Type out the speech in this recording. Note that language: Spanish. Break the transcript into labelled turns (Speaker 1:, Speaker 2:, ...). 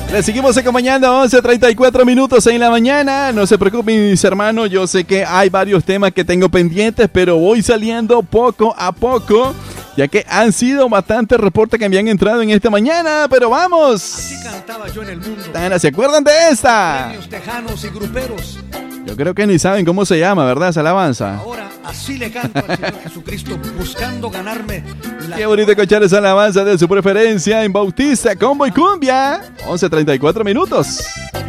Speaker 1: Les seguimos acompañando 11:34 minutos en la mañana. No se preocupen, mis hermanos. Yo sé que hay varios temas que tengo pendientes, pero voy saliendo poco a poco, ya que han sido bastantes reportes que me han entrado en esta mañana. Pero vamos.
Speaker 2: Así cantaba yo en el mundo.
Speaker 1: ¿Se acuerdan de esta?
Speaker 2: Premios tejanos y gruperos.
Speaker 1: Yo creo que ni saben cómo se llama, ¿verdad? Esa alabanza.
Speaker 2: Ahora así le canto al Señor Jesucristo, buscando ganarme la...
Speaker 1: Qué bonito escuchar esa alabanza de su preferencia en Bautista, Combo y Cumbia. 11:34 minutos.